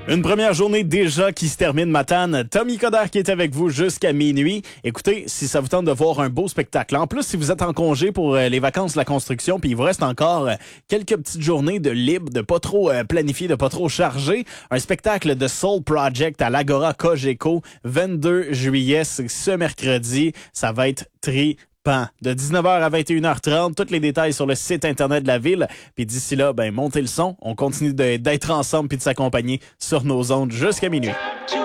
Une première journée déjà qui se termine, Matane. Tommy Coderre qui est avec vous jusqu'à minuit. Écoutez, si ça vous tente de voir un beau spectacle. En plus, si vous êtes en congé pour les vacances de la construction, puis il vous reste encore quelques petites journées de libre, de pas trop planifié, de pas trop chargé, un spectacle de Soul Project à l'Agora Cogeco, 22 juillet, c'est ce mercredi. Ça va être de 19h à 21h30, tous les détails sur le site internet de la ville. Puis d'ici là, montez le son. On continue d'être ensemble puis de s'accompagner sur nos ondes jusqu'à minuit.